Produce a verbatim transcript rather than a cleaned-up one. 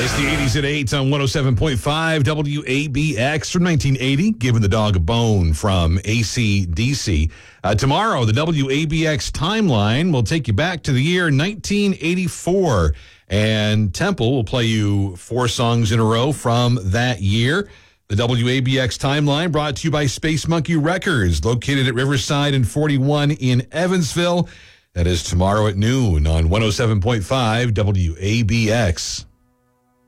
It's the eighties at eight on one oh seven point five W A B X from nineteen eighty, Giving the Dog a Bone from A C D C. Uh, tomorrow, the W A B X timeline will take you back to the year nineteen eighty-four, and Temple will play you four songs in a row from that year. The W A B X timeline brought to you by Space Monkey Records, located at Riverside and forty-one in Evansville. That is tomorrow at noon on one oh seven point five W A B X.